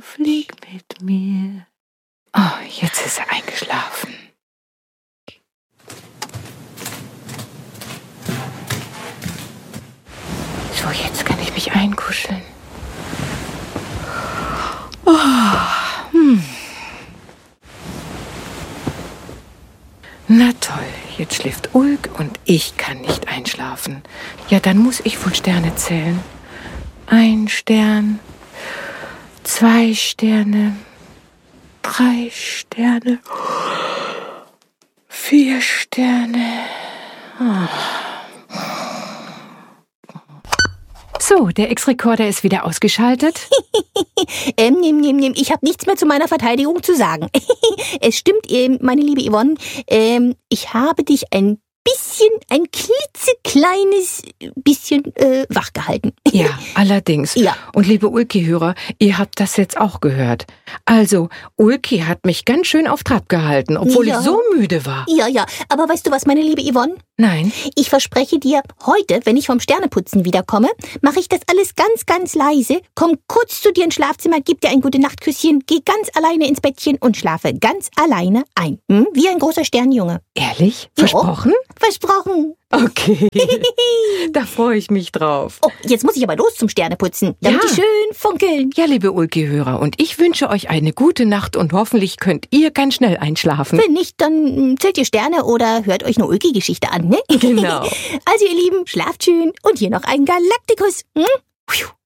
flieg mit mir. Oh, jetzt ist er eingeschlafen. So, jetzt kann ich mich einkuscheln. Na toll, jetzt schläft Ulk und ich kann nicht einschlafen. Ja, dann muss ich wohl Sterne zählen. 1 Stern, 2 Sterne, 3 Sterne, 4 Sterne. So, der X-Rekorder ist wieder ausgeschaltet. Ich habe nichts mehr zu meiner Verteidigung zu sagen. Es stimmt, meine liebe Yvonne, ich habe dich ein klitzekleines bisschen wach gehalten. Ja, allerdings. Ja. Und liebe Ulki-Hörer, ihr habt das jetzt auch gehört. Also, Ulki hat mich ganz schön auf Trab gehalten, obwohl ich so müde war. Ja, aber weißt du was, meine liebe Yvonne? Nein. Ich verspreche dir, heute, wenn ich vom Sterneputzen wiederkomme, mache ich das alles ganz, ganz leise, komm kurz zu dir ins Schlafzimmer, gib dir ein Gute-Nacht-Küsschen, geh ganz alleine ins Bettchen und schlafe ganz alleine ein. Wie ein großer Sternjunge. Ehrlich? Versprochen? Versprochen. Okay, da freue ich mich drauf. Oh, jetzt muss ich aber los zum Sterneputzen, damit die schön funkeln. Ja, liebe Ulki-Hörer, und ich wünsche euch eine gute Nacht und hoffentlich könnt ihr ganz schnell einschlafen. Wenn nicht, dann zählt ihr Sterne oder hört euch eine Ulki-Geschichte an, ne? Genau. Also ihr Lieben, schlaft schön und hier noch ein Galaktikus.